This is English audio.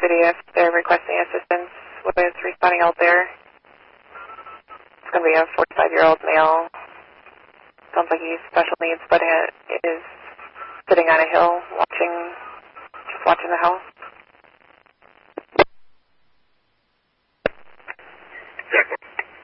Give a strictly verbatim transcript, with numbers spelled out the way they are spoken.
thirty if they're requesting assistance with responding out there. It's going to be a forty-five-year-old male. Sounds like he's special needs, but it is sitting on a hill watching, just watching the house.